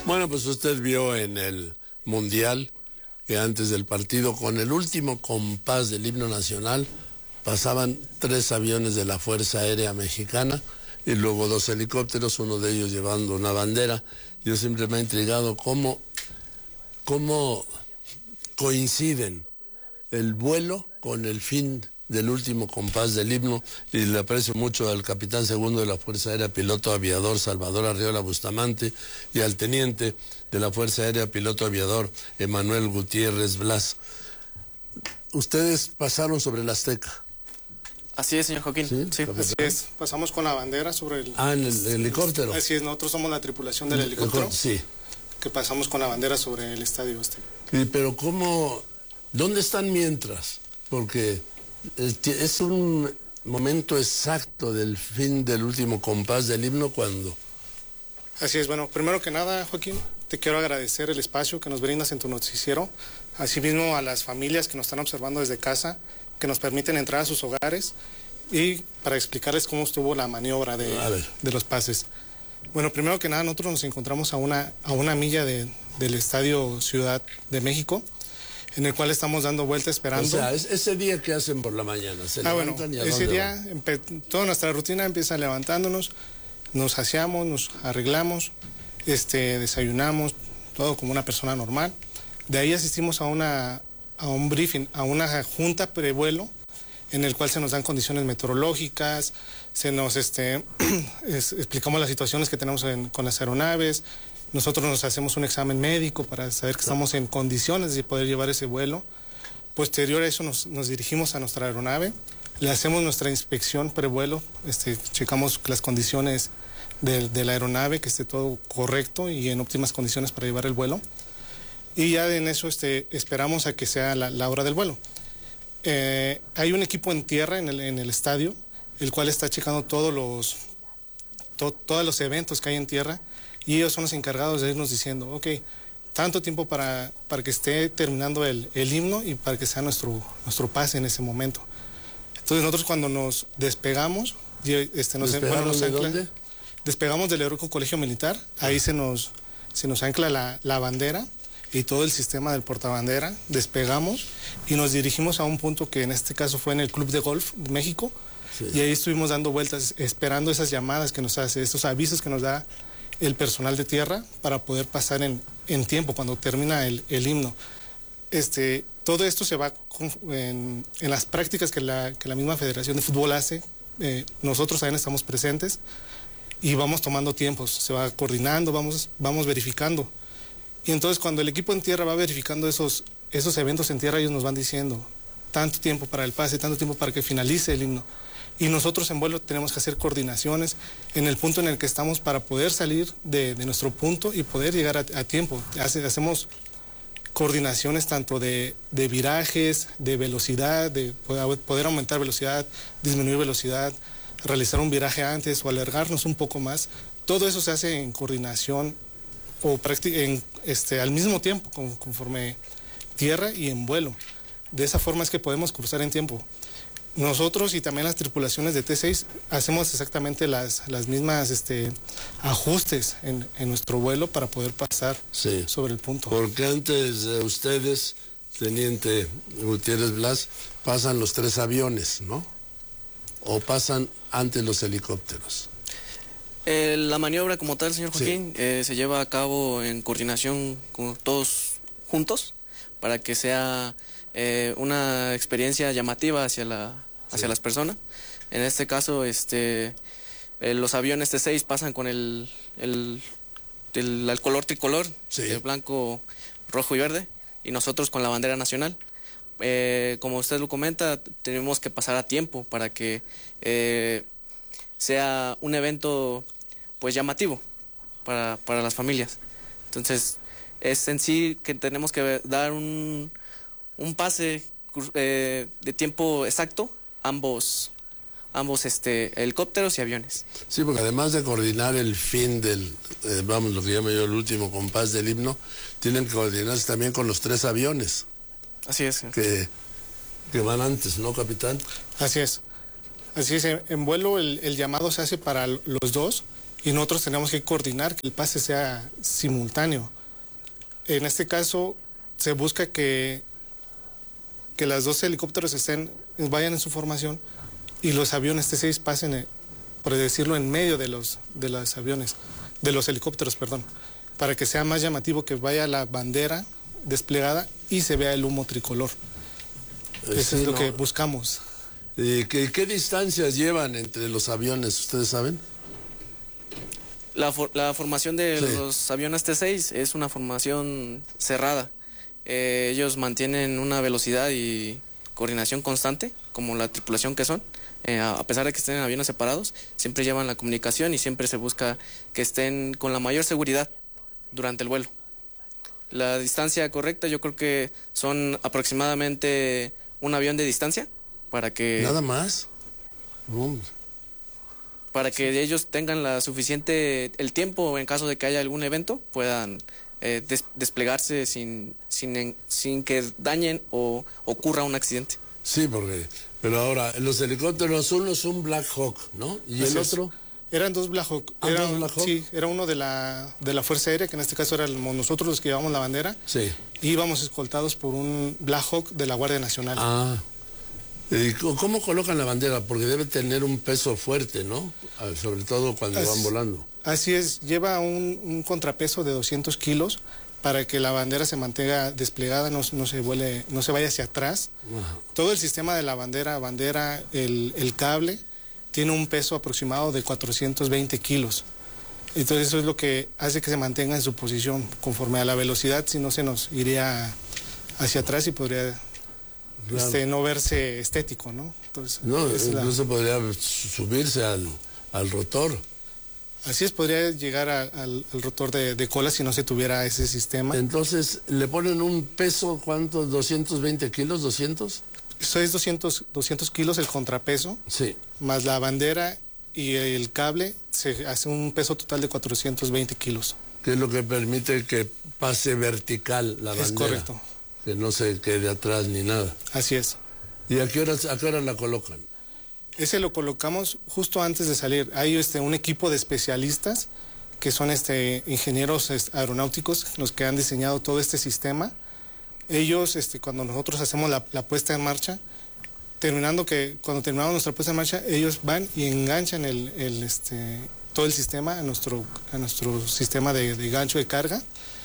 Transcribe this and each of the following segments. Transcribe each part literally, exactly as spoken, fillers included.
Bueno, pues usted vio en el Mundial que antes del partido, con el último compás del himno nacional, pasaban tres aviones de la Fuerza Aérea Mexicana y luego dos helicópteros, uno de ellos llevando una bandera. Yo siempre me he intrigado cómo, cómo coinciden el vuelo con el fin del último compás del himno, y le aprecio mucho al capitán segundo de la Fuerza Aérea, piloto aviador Salvador Arriola Bustamante, y al teniente de la Fuerza Aérea, piloto aviador Emanuel Gutiérrez Blas. Ustedes pasaron sobre la Azteca. Así es, señor Joaquín. Sí, sí. Así es, pasamos con la bandera sobre el... Ah, en el helicóptero. Así es, nosotros somos la tripulación del helicóptero. Sí. Que pasamos con la bandera sobre el estadio este. Sí, pero ¿cómo? ¿Dónde están mientras? Porque es un momento exacto del fin del último compás del himno cuando... Así es, bueno, primero que nada, Joaquín, te quiero agradecer el espacio que nos brindas en tu noticiero, asimismo a las familias que nos están observando desde casa, que nos permiten entrar a sus hogares, y para explicarles cómo estuvo la maniobra de, de los pases. Bueno, primero que nada, nosotros nos encontramos a una, a una milla de, del Estadio Ciudad de México, en el cual estamos dando vuelta esperando. O sea, es, ese día que hacen por la mañana, se ah, levantan bueno, y ¿a ese día, van? toda nuestra rutina empieza levantándonos, nos aseamos, nos arreglamos, este, desayunamos, todo como una persona normal. De ahí asistimos a, una, a un briefing, a una junta prevuelo, en el cual se nos dan condiciones meteorológicas, se nos este, es, explicamos las situaciones que tenemos en, con las aeronaves. Nosotros nos hacemos un examen médico para saber que estamos en condiciones de poder llevar ese vuelo. Posterior a eso nos, nos dirigimos a nuestra aeronave, le hacemos nuestra inspección prevuelo, este, checamos las condiciones de, de la aeronave, que esté todo correcto y en óptimas condiciones para llevar el vuelo. Y ya en eso este, esperamos a que sea la, la hora del vuelo. Eh, hay un equipo en tierra en el, en el estadio, el cual está checando todos los, to, todos los eventos que hay en tierra, y ellos son los encargados de irnos diciendo, ok, tanto tiempo para, para que esté terminando el, el himno y para que sea nuestro, nuestro pase en ese momento. Entonces nosotros cuando nos despegamos, este, nos, bueno, nos ¿de ancla, dónde? Despegamos del Heroico Colegio Militar, ahí se nos, se nos ancla la, la bandera y todo el sistema del portabandera, despegamos y nos dirigimos a un punto que en este caso fue en el Club de Golf de México, sí. Y ahí estuvimos dando vueltas, esperando esas llamadas que nos hace, estos avisos que nos da el personal de tierra para poder pasar en, en tiempo cuando termina el, el himno. Este, todo esto se va con, en, en las prácticas que la, que la misma Federación de Fútbol hace. Eh, nosotros también estamos presentes y vamos tomando tiempos, se va coordinando, vamos, vamos verificando. Y entonces cuando el equipo en tierra va verificando esos, esos eventos en tierra, ellos nos van diciendo tanto tiempo para el pase, tanto tiempo para que finalice el himno. Y nosotros en vuelo tenemos que hacer coordinaciones en el punto en el que estamos para poder salir de, de nuestro punto y poder llegar a, a tiempo. Hace, hacemos coordinaciones tanto de, de virajes, de velocidad, de poder, poder aumentar velocidad, disminuir velocidad, realizar un viraje antes o alargarnos un poco más. Todo eso se hace en coordinación o en, este, al mismo tiempo, conforme tierra y en vuelo. De esa forma es que podemos cruzar en tiempo. Nosotros y también las tripulaciones de T seis hacemos exactamente las, las mismas este, ajustes en, en nuestro vuelo para poder pasar sí. sobre el punto. Porque antes de ustedes, teniente Gutiérrez Blas, pasan los tres aviones, ¿no? ¿O pasan antes los helicópteros? Eh, la maniobra como tal, señor Joaquín, sí. eh, se lleva a cabo en coordinación con todos juntos para que sea eh, una experiencia llamativa hacia la hacia sí. las personas. En este caso, este, eh, los aviones T seis pasan con el, el, el, el color tricolor, sí. el blanco, rojo y verde, y nosotros con la bandera nacional. Eh, como usted lo comenta, tenemos que pasar a tiempo para que eh, sea un evento pues llamativo para, para las familias. Entonces, es en sí que tenemos que dar un, un pase eh, de tiempo exacto, ambos, ambos este, helicópteros y aviones. Sí, porque además de coordinar el fin del, eh, vamos, lo que llamo yo el último compás del himno, tienen que coordinarse también con los tres aviones. Así es. Que, que van antes, ¿no, capitán? Así es. Así es, en vuelo el, el llamado se hace para los dos y nosotros tenemos que coordinar que el pase sea simultáneo. En este caso se busca que, que las dos helicópteros estén, vayan en su formación y los aviones T seis pasen, por decirlo, en medio de los, de los aviones, de los helicópteros, perdón, para que sea más llamativo, que vaya la bandera desplegada y se vea el humo tricolor. Eh, Eso sí, es lo no. que buscamos. ¿Y qué, qué distancias llevan entre los aviones? ¿Ustedes saben? La, for- la formación de Sí. los aviones T seis es una formación cerrada. Eh, ellos mantienen una velocidad y coordinación constante, como la tripulación que son. Eh, a a pesar de que estén en aviones separados, siempre llevan la comunicación y siempre se busca que estén con la mayor seguridad durante el vuelo. La distancia correcta yo creo que son aproximadamente un avión de distancia para que... ¿Nada más? No. para que ellos tengan la suficiente, el tiempo en caso de que haya algún evento, puedan eh, des- desplegarse sin, sin, en- sin que dañen o ocurra un accidente. Sí, porque... Pero ahora, los helicópteros, uno es un Black Hawk, ¿no? ¿Y Así el es. otro? Eran dos Black Hawk. Ah, Era, dos Black Hawk. Sí, era uno de la, de la Fuerza Aérea, que en este caso éramos nosotros los que llevamos la bandera, Sí. y íbamos escoltados por un Black Hawk de la Guardia Nacional. Ah. ¿Y c- cómo colocan la bandera? Porque debe tener un peso fuerte, ¿no? Ah, sobre todo cuando Así- van volando. Así es, lleva un, un contrapeso de doscientos kilos para que la bandera se mantenga desplegada, no, no, se, vuele, no se vaya hacia atrás. Ajá. Todo el sistema de la bandera, bandera, el, el cable, tiene un peso aproximado de cuatrocientos veinte kilos. Entonces eso es lo que hace que se mantenga en su posición conforme a la velocidad, si no se nos iría hacia atrás y podría Claro. este, no verse estético, ¿no? Entonces, No, es la- incluso podría subirse al, al rotor. así es, podría llegar a- al, al rotor de, de cola si no se tuviera ese sistema. Entonces, ¿le ponen un peso, cuánto? ¿doscientos veinte kilos? ¿doscientos? Eso es doscientos, doscientos kilos el contrapeso, Sí. más la bandera y el cable, se hace un peso total de cuatrocientos veinte kilos. Que es lo que permite que pase vertical la bandera. Es correcto, Que no se quede atrás ni nada. así es. ¿Y a qué horas, a qué horas la colocan? Ese lo colocamos justo antes de salir. Hay este, un equipo de especialistas que son este, ingenieros este, aeronáuticos, los que han diseñado todo este sistema. Ellos, este, cuando nosotros hacemos la, la puesta en marcha, terminando que cuando terminamos nuestra puesta en marcha, ellos van y enganchan el, el, este, todo el sistema a nuestro, a nuestro sistema de, de gancho de carga.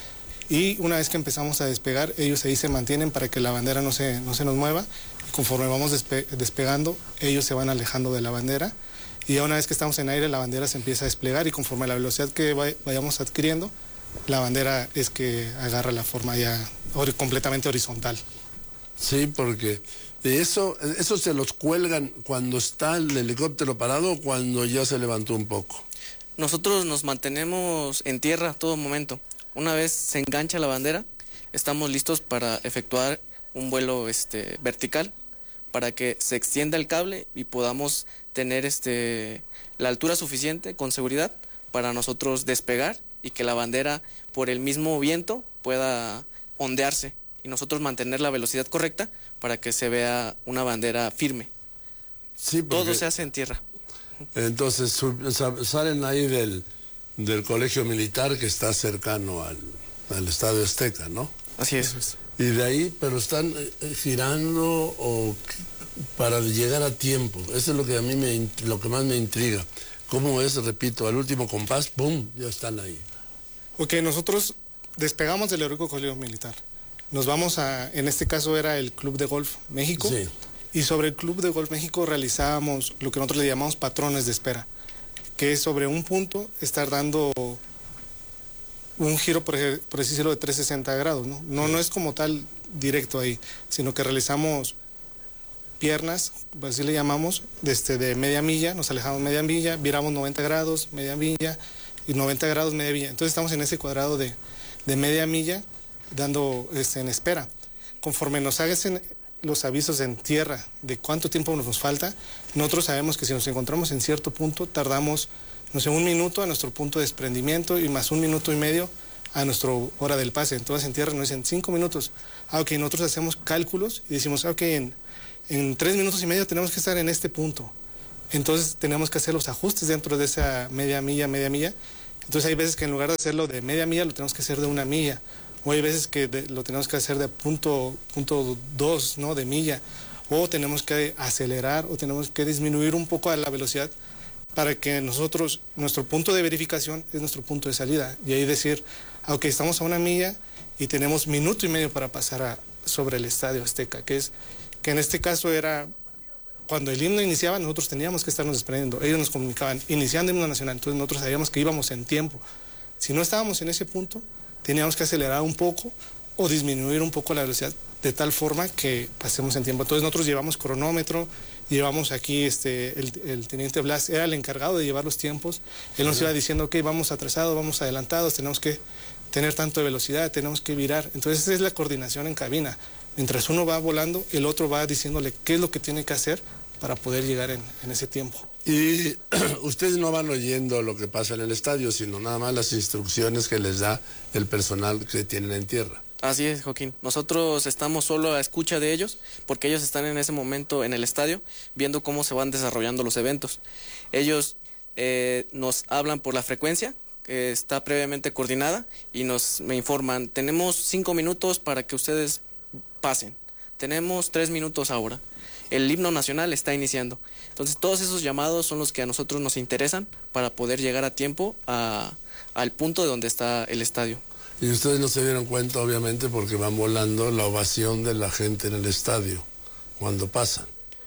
Y una vez que empezamos a despegar, ellos ahí se mantienen para que la bandera no se, no se nos mueva. Y conforme vamos despe- despegando, ellos se van alejando de la bandera. Y ya una vez que estamos en aire, la bandera se empieza a desplegar y conforme a la velocidad que vay- vayamos adquiriendo, la bandera es que agarra la forma ya hori- completamente horizontal. Sí, porque eso, eso se los cuelgan cuando está el helicóptero parado o cuando ya se levantó un poco. Nosotros nos mantenemos en tierra todo momento. Una vez se engancha la bandera, estamos listos para efectuar un vuelo este, vertical para que se extienda el cable y podamos tener este, la altura suficiente con seguridad para nosotros despegar y que la bandera por el mismo viento pueda ondearse y nosotros mantener la velocidad correcta para que se vea una bandera firme. Sí, porque Todo se hace en tierra. entonces su- sa- salen ahí del, del colegio militar que está cercano al, al Estadio Azteca, ¿no? Así es. Y de ahí, pero están eh, girando o para llegar a tiempo. Eso es lo que a mí me, in- lo que más me intriga. ¿Cómo es? Repito, al último compás, ¡pum!, ya están ahí. Ok, nosotros despegamos del Heroico Colegio Militar. Nos vamos a, en este caso era el Club de Golf México. Sí. Y sobre el Club de Golf México realizábamos lo que nosotros le llamamos patrones de espera, que es sobre un punto estar dando un giro, por, ej- por así decirlo, de trescientos sesenta grados, ¿no? No, no es como tal directo ahí, sino que realizamos piernas, así le llamamos, desde de media milla, nos alejamos media milla, viramos noventa grados, media milla, y noventa grados, media milla. Entonces estamos en ese cuadrado de, de media milla, dando este, en espera. Conforme nos hagan los avisos en tierra de cuánto tiempo nos falta, nosotros sabemos que si nos encontramos en cierto punto, tardamos, no sé, un minuto a nuestro punto de desprendimiento y más un minuto y medio a nuestra hora del pase. Entonces en tierra nos dicen cinco minutos. Ah, ok, nosotros hacemos cálculos y decimos, ah, ok, en, en tres minutos y medio tenemos que estar en este punto. Entonces tenemos que hacer los ajustes dentro de esa media milla, media milla. Entonces hay veces que en lugar de hacerlo de media milla, lo tenemos que hacer de una milla. O hay veces que de, lo tenemos que hacer de punto, punto dos, ¿no? De milla. O tenemos que acelerar o tenemos que disminuir un poco la velocidad para que nosotros, nuestro punto de verificación es nuestro punto de salida. Y ahí decir, aunque estamos a una milla y tenemos minuto y medio para pasar a, sobre el Estadio Azteca, que es que en este caso era cuando el himno iniciaba, nosotros teníamos que estarnos desprendiendo. Ellos nos comunicaban, iniciando el himno nacional, entonces nosotros sabíamos que íbamos en tiempo. Si no estábamos en ese punto, teníamos que acelerar un poco o disminuir un poco la velocidad de tal forma que pasemos en tiempo. Entonces nosotros llevamos cronómetro, llevamos aquí, este, el, el teniente Blas era el encargado de llevar los tiempos. Él nos iba diciendo, ok, vamos atrasados, vamos adelantados, tenemos que tener tanto de velocidad, tenemos que virar. Entonces esa es la coordinación en cabina. Mientras uno va volando, el otro va diciéndole qué es lo que tiene que hacer para poder llegar en, en ese tiempo. Y ustedes no van oyendo lo que pasa en el estadio, sino nada más las instrucciones que les da el personal que tienen en tierra. Así es, Joaquín. Nosotros estamos solo a escucha de ellos, porque ellos están en ese momento en el estadio, viendo cómo se van desarrollando los eventos. Ellos eh, nos hablan por la frecuencia, que está previamente coordinada, y nos me informan, tenemos cinco minutos para que ustedes pasen. Tenemos tres minutos ahora. El himno nacional está iniciando. Entonces todos esos llamados son los que a nosotros nos interesan para poder llegar a tiempo a, al punto de donde está el estadio. Y ustedes no se dieron cuenta, obviamente, porque van volando la ovación de la gente en el estadio cuando pasan.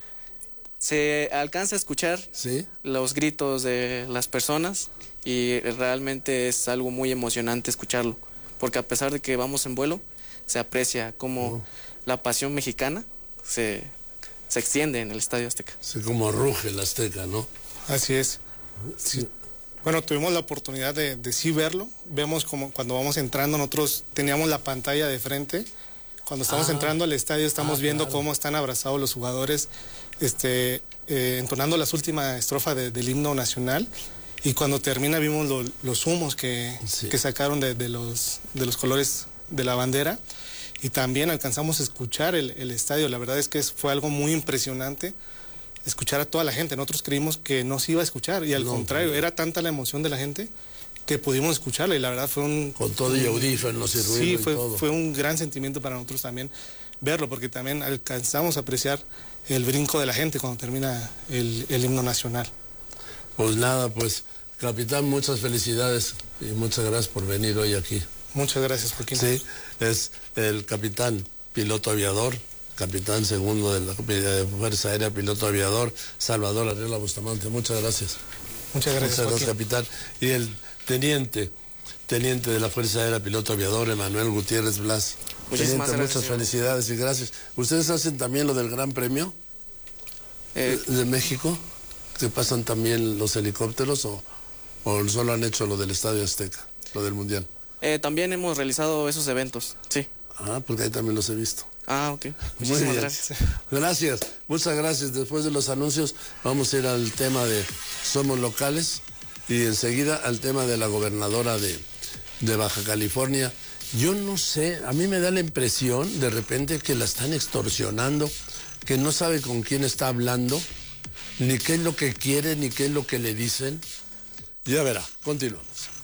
Se alcanza a escuchar ¿Sí? los gritos de las personas y realmente es algo muy emocionante escucharlo, porque a pesar de que vamos en vuelo, se aprecia cómo oh. la pasión mexicana se... se extiende en el Estadio Azteca. Sí, como ruge el Azteca, ¿no? Así es. Sí. Bueno, tuvimos la oportunidad de, de sí verlo. Vemos como cuando vamos entrando, nosotros teníamos la pantalla de frente. Cuando estamos ah. entrando al estadio, estamos ah, viendo claro. cómo están abrazados los jugadores, este, eh, entonando las últimas estrofas de, del himno nacional. Y cuando termina, vimos lo, los humos que, sí. que sacaron de, de, los, de los colores de la bandera. Y también alcanzamos a escuchar el, el estadio. La verdad es que fue algo muy impresionante escuchar a toda la gente. Nosotros creímos que no se iba a escuchar y al no, contrario, no. era tanta la emoción de la gente que pudimos escucharla y la verdad fue un... Con todo y audífonos y ruido Sí, y fue, todo. fue un gran sentimiento para nosotros también verlo, porque también alcanzamos a apreciar el brinco de la gente cuando termina el, el himno nacional. Pues nada, pues capitán, muchas felicidades y muchas gracias por venir hoy aquí. Muchas gracias, Joaquín. Sí, es el capitán, piloto aviador, capitán segundo de la Fuerza Aérea, piloto aviador, Salvador Arriola Bustamante. Muchas gracias. Muchas gracias, Muchas gracias, capitán. Y el teniente, teniente de la Fuerza Aérea, piloto aviador, Emanuel Gutiérrez Blas. Muchísimas teniente, gracias. Muchas felicidades y gracias. ¿Ustedes hacen también lo del Gran Premio eh, de, de México? ¿Que pasan también los helicópteros o, o solo han hecho lo del Estadio Azteca, lo del Mundial? Eh, también hemos realizado esos eventos, sí. Ah, porque ahí también los he visto. Ah, ok. Muchísimas gracias. Gracias, muchas gracias. Después de los anuncios vamos a ir al tema de Somos Locales y enseguida al tema de la gobernadora de, de Baja California. Yo no sé, a mí me da la impresión de repente que la están extorsionando, que no sabe con quién está hablando, ni qué es lo que quiere, ni qué es lo que le dicen. Ya verá, continuamos.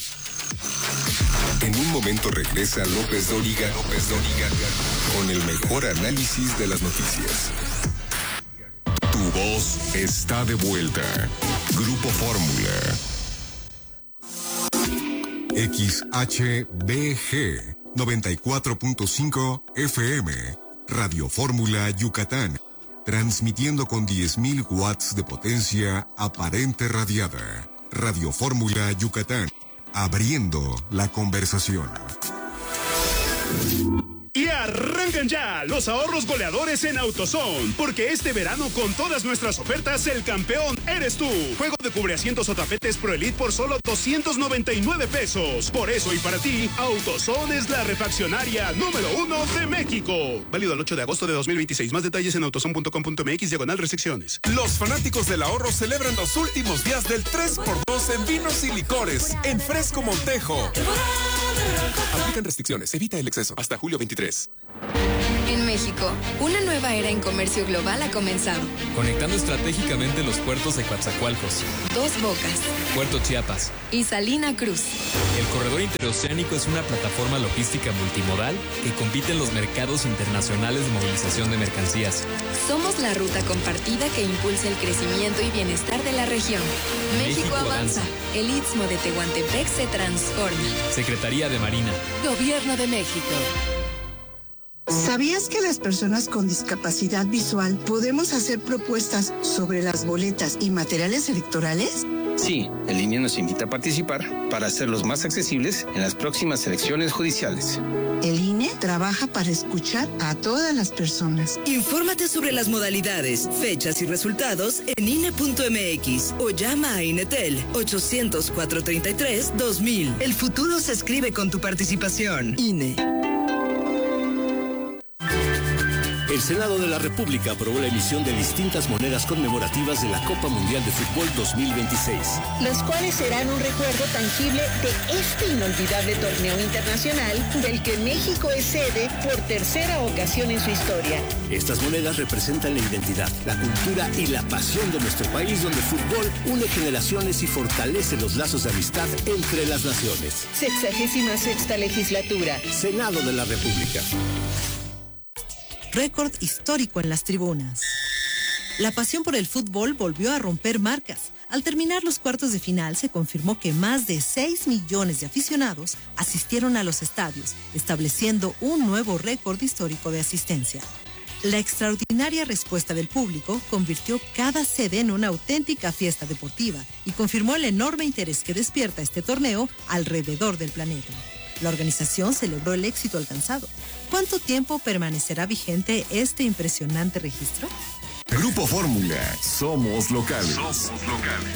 En un momento regresa López Dóriga, López Dóriga, con el mejor análisis de las noticias. Tu voz está de vuelta. Grupo Fórmula. X H B G noventa y cuatro punto cinco F M. Radio Fórmula Yucatán. Transmitiendo con diez mil watts de potencia aparente radiada. Radio Fórmula Yucatán. Abriendo la conversación. Y arrancan ya los ahorros goleadores en AutoZone, porque este verano con todas nuestras ofertas el campeón eres tú. Juego de cubreasientos o tapetes Pro Elite por solo doscientos noventa y nueve pesos. Por eso y para ti, AutoZone es la refaccionaria número uno de México. Válido el ocho de agosto de dos mil veintiséis. Más detalles en autozone punto com punto mx diagonal restricciones. Los fanáticos del ahorro celebran los últimos días del tres por dos en vinos y licores en Fresco Montejo. Aplican restricciones, evita el exceso. Hasta julio veintitrés. En México, una nueva era en comercio global ha comenzado. Conectando estratégicamente los puertos de Coatzacoalcos, Dos Bocas Puerto Chiapas y Salina Cruz. El corredor interoceánico es una plataforma logística multimodal que compite en los mercados internacionales de movilización de mercancías. Somos la ruta compartida que impulsa el crecimiento y bienestar de la región. México, México avanza. avanza. El Istmo de Tehuantepec se transforma. Secretaría de Marina. Gobierno de México. ¿Sabías que las personas con discapacidad visual podemos hacer propuestas sobre las boletas y materiales electorales? Sí, el I N E nos invita a participar para hacerlos más accesibles en las próximas elecciones judiciales. El I N E trabaja para escuchar a todas las personas. Infórmate sobre las modalidades, fechas y resultados en I N E punto M X o llama a INETEL ochocientos, cuatrocientos treinta y tres, dos mil. El futuro se escribe con tu participación. I N E. El Senado de la República aprobó la emisión de distintas monedas conmemorativas de la Copa Mundial de Fútbol dos mil veintiséis. Las cuales serán un recuerdo tangible de este inolvidable torneo internacional del que México es sede por tercera ocasión en su historia. Estas monedas representan la identidad, la cultura y la pasión de nuestro país, donde el fútbol une generaciones y fortalece los lazos de amistad entre las naciones. Sexagésima sexta legislatura. Senado de la República. Récord histórico en las tribunas. La pasión por el fútbol volvió a romper marcas. Al terminar los cuartos de final, se confirmó que más de seis millones de aficionados asistieron a los estadios, estableciendo un nuevo récord histórico de asistencia. La extraordinaria respuesta del público convirtió cada sede en una auténtica fiesta deportiva y confirmó el enorme interés que despierta este torneo alrededor del planeta. La organización celebró el éxito alcanzado. ¿Cuánto tiempo permanecerá vigente este impresionante registro? Grupo Fórmula, somos locales. Somos locales.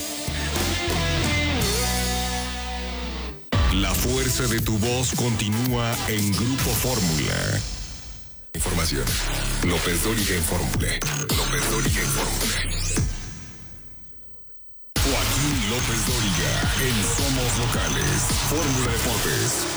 La fuerza de tu voz continúa en Grupo Fórmula. Información. López Dóriga en Fórmula. López Dóriga en Fórmula. Joaquín López Dóriga en Somos Locales. Fórmula Deportes.